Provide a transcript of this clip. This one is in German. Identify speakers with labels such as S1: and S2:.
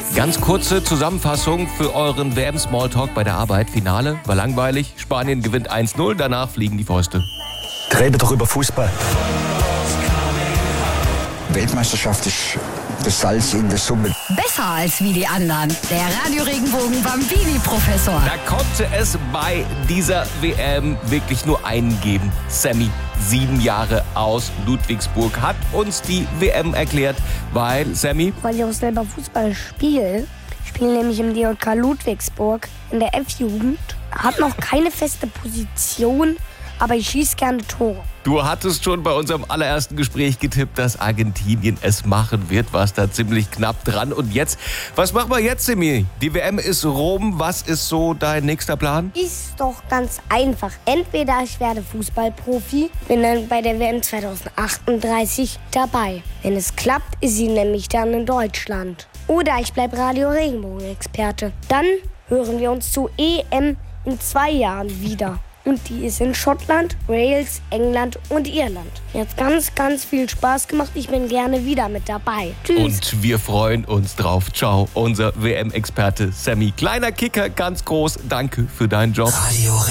S1: Ganz kurze Zusammenfassung für euren WM-Smalltalk bei der Arbeit. Finale war langweilig. Spanien gewinnt 1-0, danach fliegen die Fäuste.
S2: Reden doch über Fußball. Weltmeisterschaft ist das Salz in der Suppe.
S3: Besser als wie die anderen. Der Radio Regenbogen Bambini-Professor.
S1: Da konnte es bei dieser WM wirklich nur einen geben. Sammy, 7 Jahre aus Ludwigsburg, hat uns die WM erklärt, weil Sammy...
S4: Weil ich auch selber Fußball spiele. Ich spiele nämlich im DJK Ludwigsburg in der F-Jugend. Hat noch keine feste Position, aber ich schieße gerne Tore.
S1: Du hattest schon bei unserem allerersten Gespräch getippt, dass Argentinien es machen wird, warst da ziemlich knapp dran. Und jetzt, was machen wir jetzt, Sammy? Die WM ist rum, was ist so dein nächster Plan?
S4: Ist doch ganz einfach. Entweder ich werde Fußballprofi, bin dann bei der WM 2038 dabei. Wenn es klappt, ist sie nämlich dann in Deutschland. Oder ich bleibe Radio Regenbogen-Experte. Dann hören wir uns zur EM in 2 Jahren wieder. Und die ist in Schottland, Wales, England und Irland. Mir hat ganz, ganz viel Spaß gemacht. Ich bin gerne wieder mit dabei. Tschüss.
S1: Und wir freuen uns drauf. Ciao, unser WM-Experte Sammy. Kleiner Kicker, ganz groß. Danke für deinen Job.